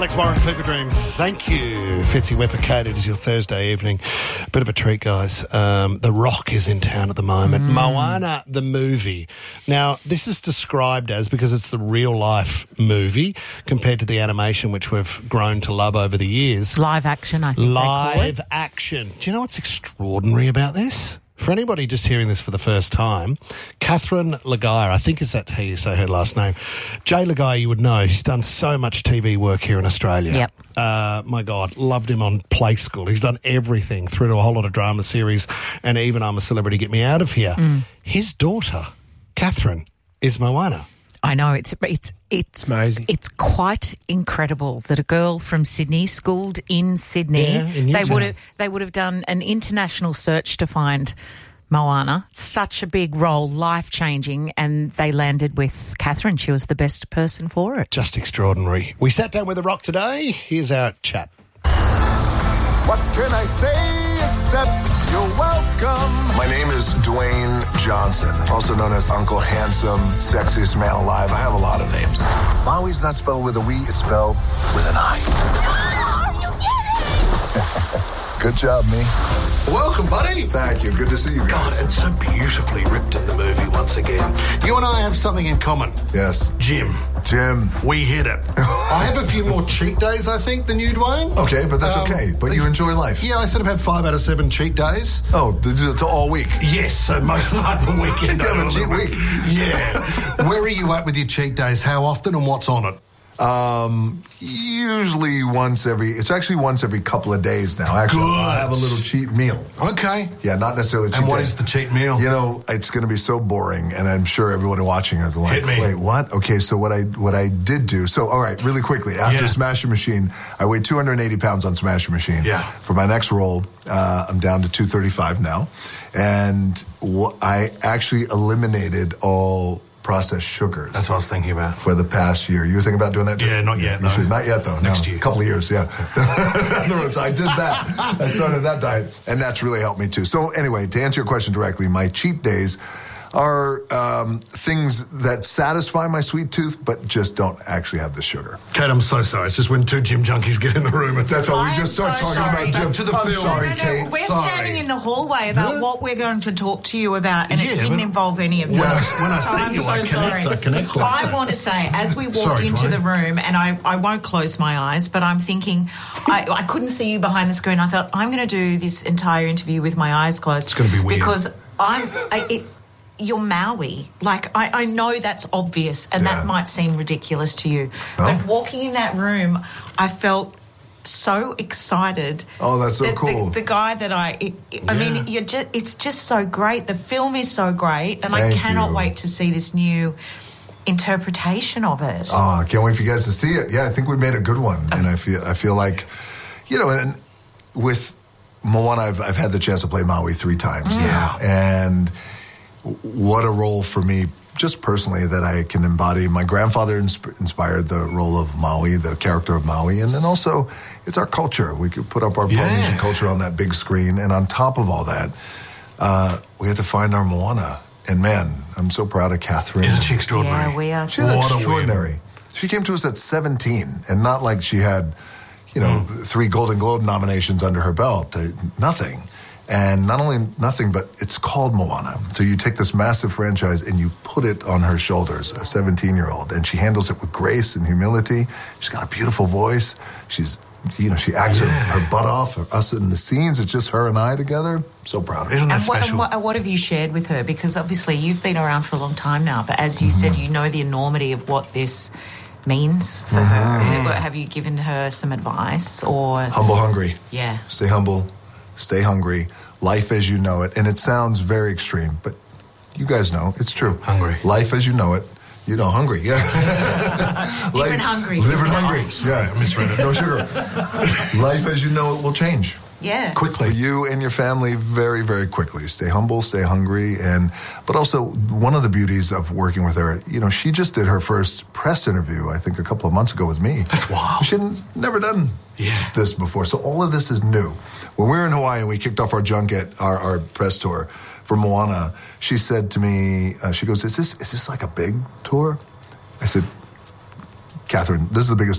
It's Warren Fever Dream. Thank you, Fitzy Weffer. It is your Thursday evening. Bit of a treat, guys. The Rock is in town at the moment. Moana, the movie. Now, this is described as, because it's the real-life movie compared to the animation which we've grown to love over the years. Live action, I think they call it. Live action. Do you know what's extraordinary about this? For anybody just hearing this for the first time, Catherine Legare, I think is that how you say her last name. Jay Legare, you would know. He's done so much TV work here in Australia. Yep. My God, loved him on Play School. He's done everything through to a whole lot of drama series and even I'm a Celebrity, Get Me Out of Here. His daughter, Catherine, is Moana. I know, it's amazing. It's quite incredible that a girl from Sydney, schooled in Sydney, they would have done an international search to find Moana. Such a big role, life-changing, and they landed with Catherine. She was the best person for it. Just extraordinary. We sat down with The Rock today. Here's our chat. What can I say except you're welcome? My name is Dwayne Johnson, also known as Uncle Handsome, sexiest man alive. I have a lot of names. Maui's not spelled with a we, it's spelled with an I. Oh, you get it! Good job, me. Welcome, buddy. Thank you. Good to see you God, guys. it's so beautifully ripped in the movie once again. You and I have something in common. Yes. Jim. We hit it. I have a few more cheat days, I think, than you, Dwayne. Okay, but that's okay. But you enjoy life. Yeah, I sort of have 5 out of 7 cheat days. Oh, it's all week. Yes, so most like the weekend. You have a cheat week. Yeah. Where are you at with your cheat days? How often and what's on it? Usually once every couple of days now. Actually, Good. I have a little cheat meal. Okay. Yeah, not necessarily a cheat And what day. is the cheat meal? You know, it's going to be so boring, and I'm sure everyone watching is like, Hit me. wait, what? Okay, so what I did do, so all right, really quickly, after Smash Your Machine, I weighed 280 pounds on Smash Your Machine. Yeah. For my next role, I'm down to 235 now, and I actually eliminated all processed sugars. That's what I was thinking about. For the past year. You were thinking about doing that too? Yeah, not yet, You should. Not yet, though. Next no, year. A couple of years, yeah. In other words, I did that. I started that diet, and that's really helped me too. So anyway, to answer your question directly, my cheat days are things that satisfy my sweet tooth, but just don't actually have the sugar. Kate, I'm so sorry. It's just when 2 gym junkies get in the room. That's all. We just start talking about gym. Back to the I'm film. sorry, No, Kate. we're Sorry. standing in the hallway about what we're going to talk to you about, and Yeah, it didn't but- involve any of this. When I So see I'm you, I so connect, sorry. I connect. I want to say, as we walked Sorry, into Dwayne. the room, and I won't close my eyes, but I'm thinking, I couldn't see you behind the screen. I thought, I'm going to do this entire interview with my eyes closed. It's gonna be weird. Because you're Maui. Like, I know that's obvious, and that might seem ridiculous to you. No. But walking in that room, I felt so excited. Oh, that's so cool. The guy that I mean, it's just so great. The film is so great, and Thank I cannot you. wait to see this new interpretation of it. Oh, I can't wait for you guys to see it. Yeah, I think we made a good one, and I feel like, you know, and with Moana, I've had the chance to play Maui 3 times now, and what a role for me, just personally, that I can embody. My grandfather inspired the role of Maui, the character of Maui, and then also it's our culture. We could put up our Polynesian culture on that big screen, and on top of all that, we had to find our Moana. And man, I'm so proud of Catherine. Isn't she extraordinary? Yeah, we are. She's What a extraordinary. She came to us at 17, and not like she had, 3 Golden Globe nominations under her belt. Nothing. And not only nothing, but it's called Moana. So you take this massive franchise and you put it on her shoulders, a 17-year-old, and she handles it with grace and humility. She's got a beautiful voice. She's, she acts her butt off. Us in the scenes, it's just her and I together. So proud of her. Isn't that And special? what have you shared with her? Because obviously you've been around for a long time now, but as you said, you know the enormity of what this means for her. Have you given her some advice or... Humble, hungry. Yeah. Stay humble. Stay hungry. Life as you know it. And it sounds very extreme, but you guys know it's true. Hungry. Life as you know it. Hungry. Yeah. Different hungry. Different hungry. Yeah. I misread it. No sugar. Life as you know it will change. Yeah. Quickly. For you and your family, very, very quickly. Stay humble, stay hungry. But also, one of the beauties of working with her, she just did her first press interview, I think, a couple of months ago with me. That's wild. She had never done this before. So all of this is new. When we were in Hawaii and we kicked off our junket, our press tour for Moana, she said to me, she goes, is this like a big tour? I said, Catherine, this is the biggest tour I've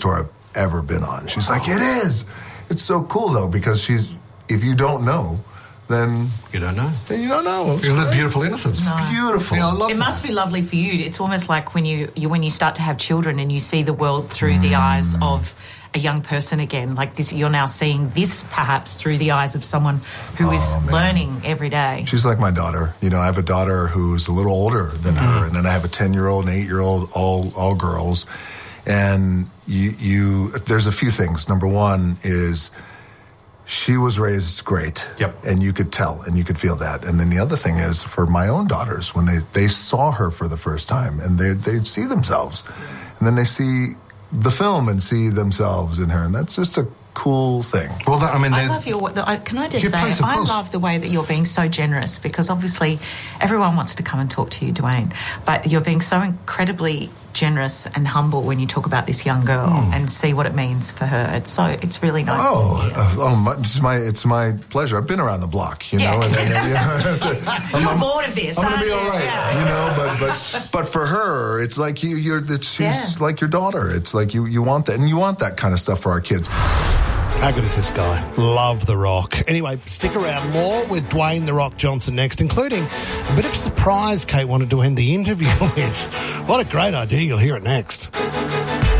ever been on. She's like, it is. It's so cool, though, because if you don't know, then you don't know. Then you don't know. Isn't it beautiful innocence? No. Beautiful. Yeah, I love It that. must be lovely for you. It's almost like when you start to have children and you see the world through the eyes of a young person again. Like this, you're now seeing this perhaps through the eyes of someone who is learning every day. She's like my daughter. You know, I have a daughter who's a little older than her, and then I have a 10-year-old, an 8-year-old, all girls. And there's a few things. Number one is she was raised great. Yep. And you could tell and you could feel that. And then the other thing is for my own daughters, when they saw her for the first time and they see themselves, and then they see the film and see themselves in her, and that's just a cool thing. Well, I love can I just say, I love the way that you're being so generous, because obviously everyone wants to come and talk to you, Dwayne, but you're being so incredibly generous and humble when you talk about this young girl and see what it means for her. It's really nice. It's my pleasure. I've been around the block, you know. And You're bored of this. I'm going to be all right, Yeah. you know. But for her, it's like she's like your daughter. It's like you want that, and you want that kind of stuff for our kids. How good is this guy? Love The Rock. Anyway, stick around. More with Dwayne The Rock Johnson next, including a bit of surprise Kate wanted to end the interview with. What a great idea. You'll hear it next.